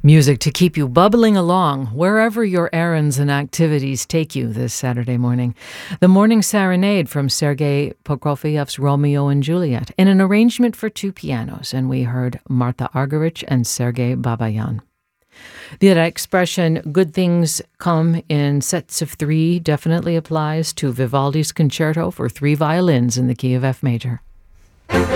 Music to keep you bubbling along wherever your errands and activities take you this Saturday morning. The Morning Serenade from Sergei Prokofiev's Romeo and Juliet in an arrangement for two pianos, and we heard Martha Argerich and Sergei Babayan. The expression, good things come in sets of three, definitely applies to Vivaldi's concerto for three violins in the key of F major.